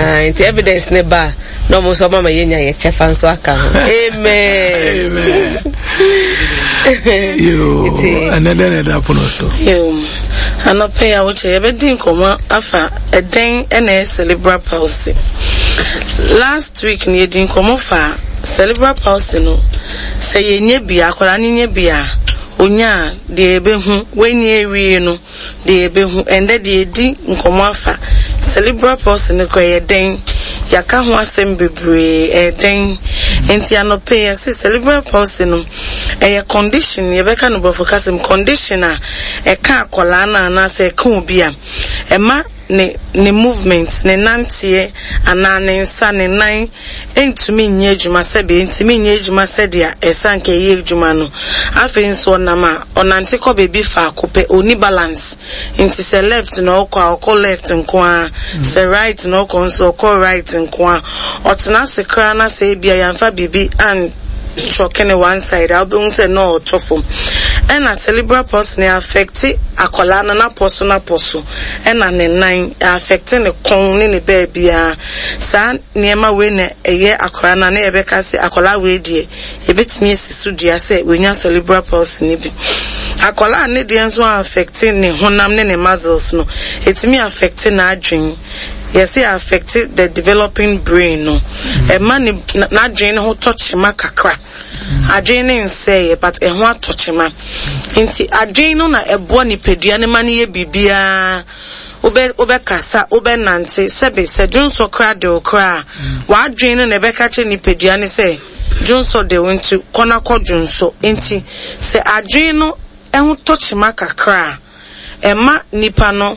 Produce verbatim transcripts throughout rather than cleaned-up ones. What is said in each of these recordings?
Ah, it's evidence never. No more so mama yenya ye chef and so aka. Amen. Amen. You another another ponosto. You anope ya wuche ebedi nkoma afa eden ene cerebral palsy. Last week ni edi nkoma fa cerebral palsy no se yenye bia akola nye bia onya de ebehu wenye ewie no de ebehu ende de edi nkoma afa cerebral palsy no kwa eden yaka ho asem bebre eden enti anope ya se cerebral palsy no a condition ye beka no bofocusem condition a e ka akola na na se ka obi a e ma ne ne movement ne nantie ana ne nsa ne nan entumi nye adwuma se be entumi nye adwuma se dia esanke ye adwuma no afi nso na ma onante ko bebi fa akope oni balance enti se left no ko ko left nko a se right no ko nso ko right nko a otena se kra na se bia yamfa bibi and choking one side I'll be say no chofum and a cerebral palsy affect akola na poso na poso and an nine affecting the con ni baby a san niema we na eye akora na na ebeka se akola we die ebetimi asisu dia se we nya cerebral palsy ni bi akola ne de enso affecting ne honam ne ne muscles no etimi affecting na adwen. Yes, it affected the developing brain. No, a man not drain who touch ma kakra. A drain say, but a one touch ma. Inti a drain on a boni pediani mani bibia. Ube ube kasa ube nante sebe se Johnso cra de okra. Wa drain on a bekache ni pediani say Johnso de went to Konako Johnso. Inti se a drain no e touch ma kakra. E ma nipano.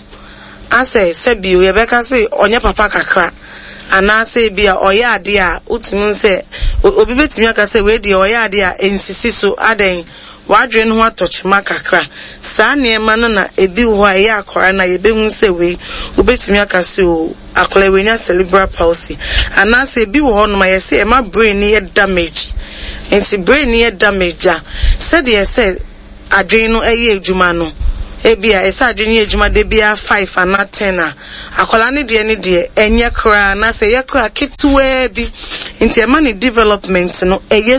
Ase sebi we beka say onye papa kakra ana say bia oya ade a utimu say obi betimi aka say we de oya ade a ensisi so aden wadwe no atoche makakra saa niema no na ebi ho a ya akora na yebehu say we obetimi aka say o akola we nya cerebral palsy ana say ebi ho no ma ye say e ma brain ye damage enti brain ye damage a said ye say adwen no eye adwuma no ebia esa adwene adwuma de bia five and ten a akola ne de ne de enye kra na se ye kra kitwe bi nti e ma ne development no eye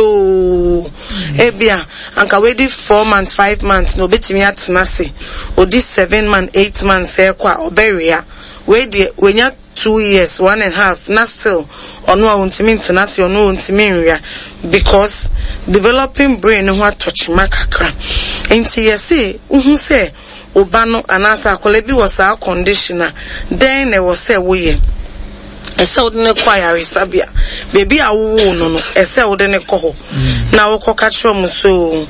slow ebia anka we di four months five months no betimi atena se odi seven months eight months e kwa oberia we de wenya two years one and a half na still onu a untimi ntena se onu untimi nria because developing brain ho touch makakra enti yesi uhu se obano anasa akola bi was a conditioner then there was say we ese odene kwaya sabia baby awu no no ese odene ko ho na wo koka chom so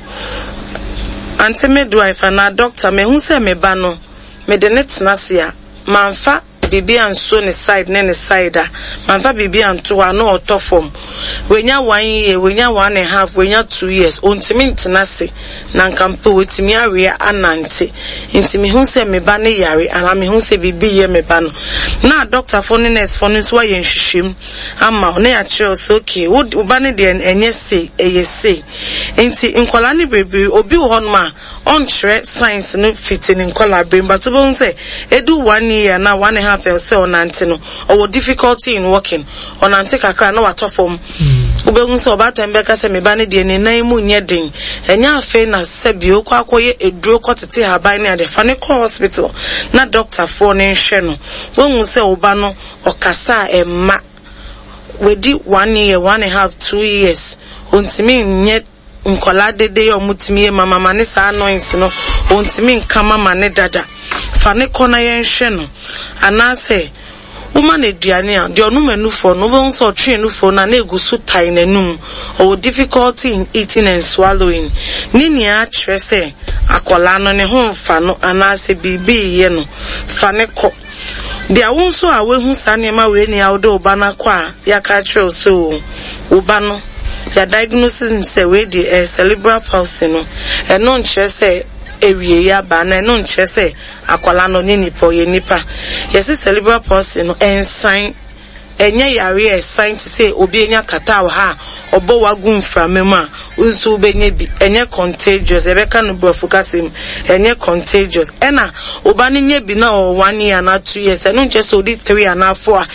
ante midwife na doctor me hu se me ba no me de netna se a manfa bibi anso ne side ne ne side a manfa bibi anto a no otofom wenya one year wenya one and a half wenya two years ontimi ntena se na nkampo wetimi awe anante ntimi hu se me ba ne yare ana me hu se bibi ye me ba no na doctor for ne nurse for ne so ye nhwehwem ama ne ya kire so okay wo ba ne de enye se eye se enti nkola ne bebre obi ho no ma on tre science no fit in nkola brain but bo say edu one year na one and a half say onante no or difficulty in walking onante kakra na watofom ubehun se obata mbeka se me ba ne de ne nan mu nye den enya afi na sebi okwa akoye eduro kotete haban ne adefa ne ko hospital na doctor for ne hwe no won se oba no okasa emma wedi one year one and a half two years ontimi nye nkola dede yo mutimi mama mane sa annoyance no ontimi nka mama ne dada fa ne kona yen hwe no anase woman eduane a de onu manu for no won so twe no for na na egusu tai nanum or difficulty in eating and swallowing nini a kire se akola no ne ho mfa no anase bibi ye no fa ne ko de awon so a we hu sanema we ni awdo oba na kwa ya ka kire so oba no ya diagnosis say we the uh, cerebral palsy no e no kire se ewie ya ba na no nche se akwala no ni nipo ye nipa yes cerebral palsy no ensign enye yare e sign to say obi enya kata ha obo wagu mframema unso benye bi enye contagious ebeka no brofukasim enye contagious ena oba ni nye bi na one year na two years no nche so di three and a four